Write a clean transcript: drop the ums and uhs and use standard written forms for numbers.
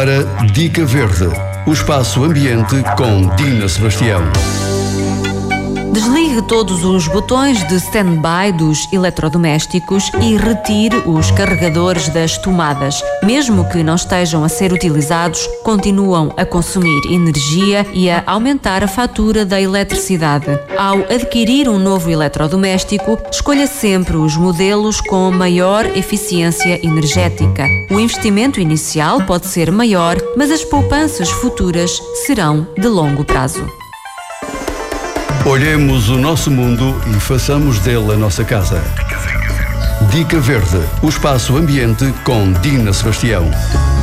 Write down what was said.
para Dica Verde, o espaço ambiente com Dina Sebastião. Desligue todos os botões de stand-by dos eletrodomésticos e retire os carregadores das tomadas. Mesmo que não estejam a ser utilizados, continuam a consumir energia e a aumentar a fatura da eletricidade. Ao adquirir um novo eletrodoméstico, escolha sempre os modelos com maior eficiência energética. O investimento inicial pode ser maior, mas as poupanças futuras serão de longo prazo. Olhemos o nosso mundo e façamos dele a nossa casa. Dica Verde, o espaço ambiente com Dina Sebastião.